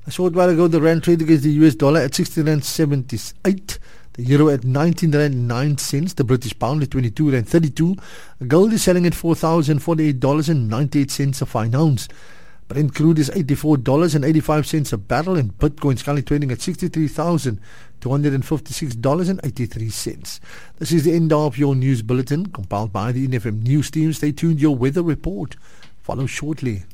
A short while ago, the rand traded against the US dollar at 16.78. The euro at 19.09 cents. The British pound at 22.32. Gold is selling at $4,048.98 a fine ounce. Brent crude is $84.85 a barrel, and Bitcoin is currently trading at $63,256.83. This is the end of your news bulletin, compiled by the NFM News team. Stay tuned. Your weather report follows shortly.